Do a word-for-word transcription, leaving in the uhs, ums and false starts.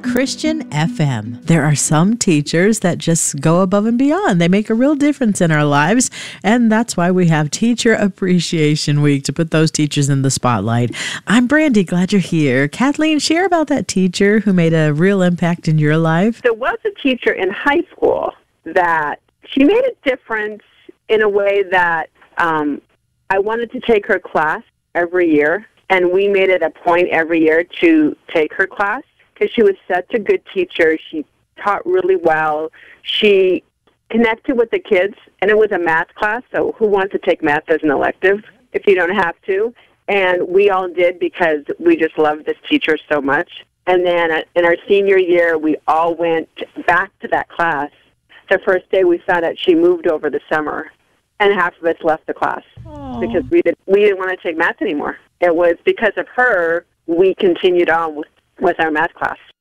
Christian F M. There are some teachers that just go above and beyond. They make a real difference in our lives, and that's why we have Teacher Appreciation Week to put those teachers in the spotlight. I'm Brandy, glad you're here. Kathleen, share about that teacher who made a real impact in your life. There was a teacher in high school that she made a difference in a way that um, I wanted to take her class every year, and we made it a point every year to take her class because she was such a good teacher. She taught really well. She connected with the kids, and it was a math class, so who wants to take math as an elective if you don't have to? And we all did because we just loved this teacher so much. And then in our senior year, we all went back to that class. The first day we found out she moved over the summer, and half of us left the class Aww. because we, did, we didn't want to take math anymore. It was because of her we continued on with, with our math class.